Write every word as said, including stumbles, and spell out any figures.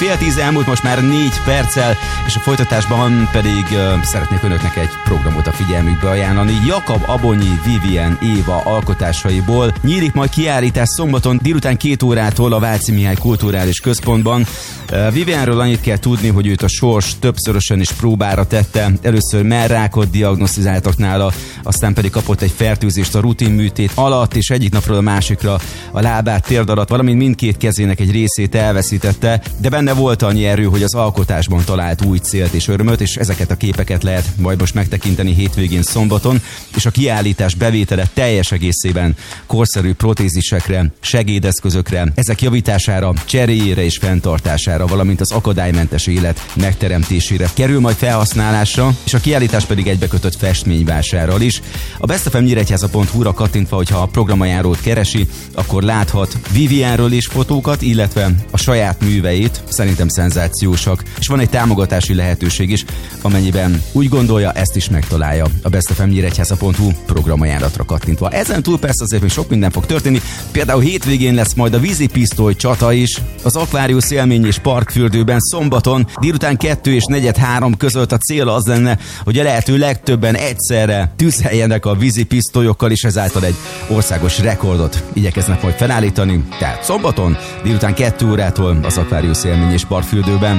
fél tíz elmúlt most már négy perccel, és a folytatásban pedig uh, szeretnék önöknek egy programot a figyelmükbe ajánlani. Jakab Abonyi, Vivien Éva alkotásaiból nyílik majd kiállítás szombaton délután két órától a Váci Mihály Kulturális Központban. Uh, Vivienről annyit kell tudni, hogy őt a sors többszörösen is próbára tette. Először mellrákot diagnosztizáltak nála, aztán pedig kapott egy fertőzést a rutinműtét alatt, és egyik napról a másikra a lábát, térd alatt, valamint mindkét kezének egy részét elveszítette, de benne volt annyi erő, hogy az alkotásban talált új célt és örömöt, és ezeket a képeket lehet majd most megtekinteni hétvégén szombaton, és a kiállítás bevétele teljes egészében korszerű protézisekre, segédeszközökre, ezek javítására, cseréjére és fenntartására, valamint az akadálymentes élet megteremtésére kerül majd felhasználásra, és a kiállítás pedig egybekötött festményvásárral is. A best f m nyíregyháza pont hu ra kattintva, hogyha a programajárót keresi, akkor láthat Vivienről is fotókat, illetve a saját műveit, szerintem szenzációsak, és van egy támogatási lehetőség is, amennyiben úgy gondolja, ezt is megtalálja a best f m nyíregyháza pont hu programajánlatra kattintva. Ezen túl persze azért még sok minden fog történni, például hétvégén lesz majd a vízipisztoly csata is, az Aquarius élmény és parkfürdőben szombaton délután kettő és negyed három között. A cél az lenne, hogy a lehető legtöbben egyszerre tűzheljenek a vízipisztolyokkal, és ezáltal egy országos rekordot igyekeznek majd felállítani. Tehát szombaton délután kettő órától az Aquarius élmény és parkfürdőben.